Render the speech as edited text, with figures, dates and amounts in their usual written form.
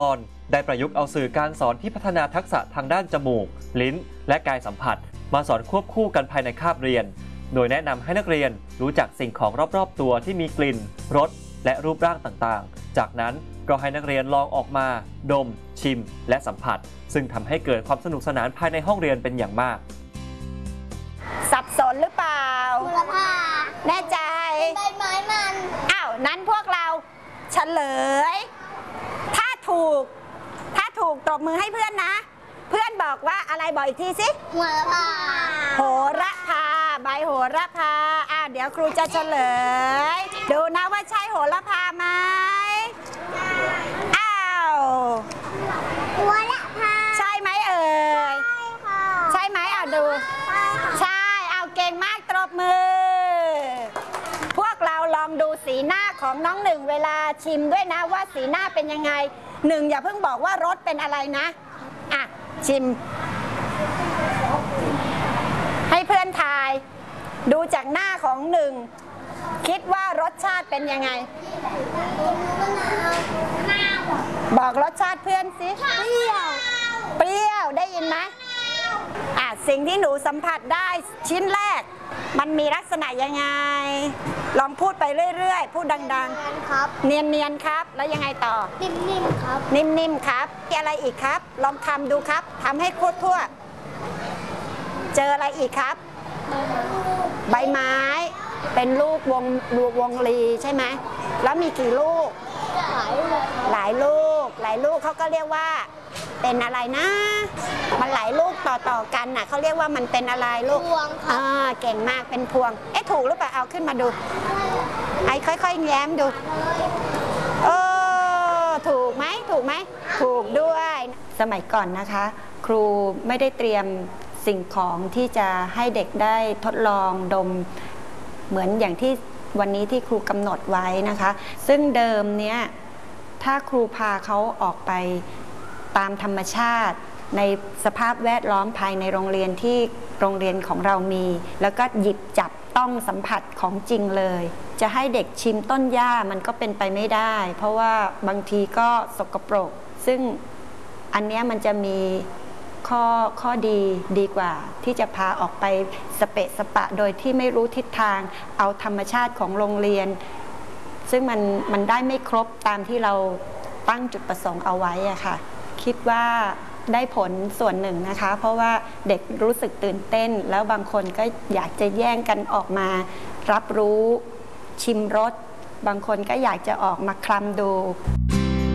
ได้ประยุกต์เอาสื่อการสอนที่พัฒนาทักษะทางด้านจมูกลิ้นและกายสัมผัสมาสอนควบคู่กันภายในคาบเรียนโดยแนะนำให้นักเรียนรู้จักสิ่งของรอบๆตัวที่มีกลิ่นรสและรูปร่างต่างๆจากนั้นก็ให้นักเรียนลองออกมาดมชิมและสัมผัสซึ่งทำให้เกิดความสนุกสนานภายในห้องเรียนเป็นอย่างมากสับสนหรือเปล่าโหระพาแน่ใจใบไม้มันอ้าวนั้นพวกเราเฉลยถ้าถูกตบมือให้เพื่อนนะเพื่อนบอกว่าอะไรบอกอีกทีสิโหระพาโหระพาใบโหระพาเดี๋ยวครูจะเฉลยดูนะว่าใช่โหระพาไหมอ้าวโหระพาใช่ไหมเอ่ยใช่ค่ะใช่ไหมดูใช่เอาเก่งมากตบมือพวกเราลองดูสีหน้าของน้องหนึ่งเวลาชิมด้วยนะว่าสีหน้าเป็นยังไงหนึ่งอย่าเพิ่งบอกว่ารสเป็นอะไรนะชิมให้เพื่อนทายดูจากหน้าของหนึ่งคิดว่ารสชาติเป็นยังไงบอกรสชาติเพื่อนสิเปรี้ยวได้ยินไหมสิ่งที่หนูสัมผัสได้ชิ้นแรกมันมีลักษณะยังไงลองพูดไปเรื่อยๆพูดดังๆครับเนียนๆครับแล้วยังไงต่อนิ่มๆครับนิ่มๆครับมีอะไรอีกครับลองทำดูครับทำให้ทั่วเจออะไรอีกครับใบไม้เป็นลูกวงลีใช่ไหมแล้วมีกี่ลูกหลายลูกเขาก็เรียกว่าเป็นอะไรนะมันหลายลูกต่อกันน่ะเขาเรียกว่ามันเป็นอะไรลูกพวงค่ะเก่งมากเป็นพวงถูกหรือเปล่าเอาขึ้นมาดูค่อยๆแง้มดูถูกไหมถูกด้วยสมัยก่อนนะคะครูไม่ได้เตรียมสิ่งของที่จะให้เด็กได้ทดลองดมเหมือนอย่างที่วันนี้ที่ครูกำหนดไว้นะคะซึ่งเดิมเนี้ยถ้าครูพาเขาออกไปตามธรรมชาติในสภาพแวดล้อมภายในโรงเรียนที่โรงเรียนของเรามีแล้วก็หยิบจับต้องสัมผัสของจริงเลยจะให้เด็กชิมต้นหญ้ามันก็เป็นไปไม่ได้เพราะว่าบางทีก็สกปรกซึ่งอันนี้มันจะมีข้อดีกว่าที่จะพาออกไปสเปะสปะโดยที่ไม่รู้ทิศทางเอาธรรมชาติของโรงเรียนซึ่งมันได้ไม่ครบตามที่เราตั้งจุดประสงค์เอาไว้อะค่ะคิดว่าได้ผลส่วนหนึ่งนะคะเพราะว่าเด็กรู้สึกตื่นเต้นแล้วบางคนก็อยากจะแย่งกันออกมารับรู้ชิมรสบางคนก็อยากจะออกมาคลำดู